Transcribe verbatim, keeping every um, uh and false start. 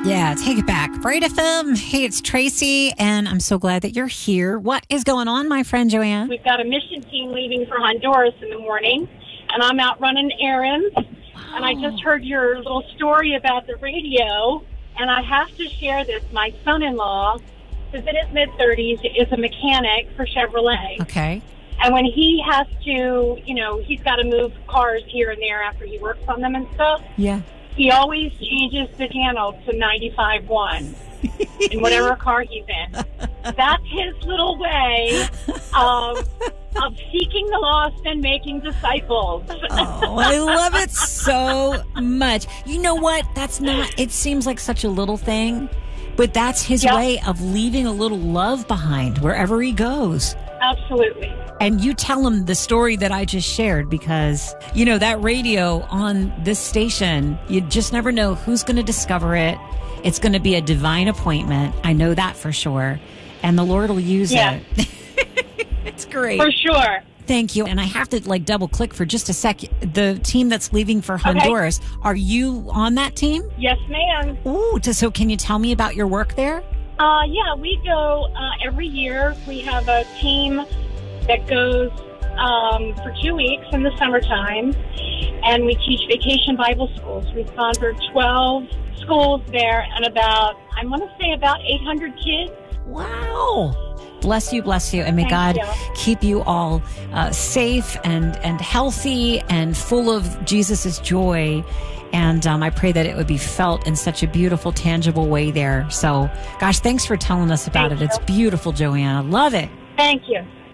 Yeah, take it back. Bright F M. Hey, it's Tracy, and I'm so glad that you're here. What is going on, my friend Joanne? We've got a mission team leaving for Honduras in the morning, and I'm out running errands. Wow. And I just heard your little story about the radio, and I have to share this. My son-in-law, who's in his mid-thirties, is a mechanic for Chevrolet. Okay. And when he has to, you know, he's got to move cars here and there after he works on them and stuff. Yeah. He always changes the channel to ninety-five point one in whatever car he's in. That's his little way of, of seeking the lost and making disciples. Oh, I love it so much. You know what? That's not, it seems like such a little thing, but that's his Yep. way of leaving a little love behind wherever he goes. Absolutely. And you tell him the story that I just shared because, you know, that radio on this station, you just never know who's going to discover it. It's going to be a divine appointment. I know that for sure. And the Lord will use Yeah. it. It's great. For sure. Thank you. And I have to like double click for just a second. The team that's leaving for Honduras, okay. Are you on that team? Yes, ma'am. Ooh, so can you tell me about your work there? Uh, yeah, we go uh, every year. We have a team that goes um, for two weeks in the summertime, and we teach vacation Bible schools. We've gone for twelve schools there, and about, I want to say about eight hundred kids. Wow. Bless you, bless you, and may Thank God you. keep you all uh, safe and, and healthy and full of Jesus' joy. And um, I pray that it would be felt in such a beautiful, tangible way there. So, gosh, thanks for telling us about Thank it. you. It's beautiful, Joanne. I love it. Thank you.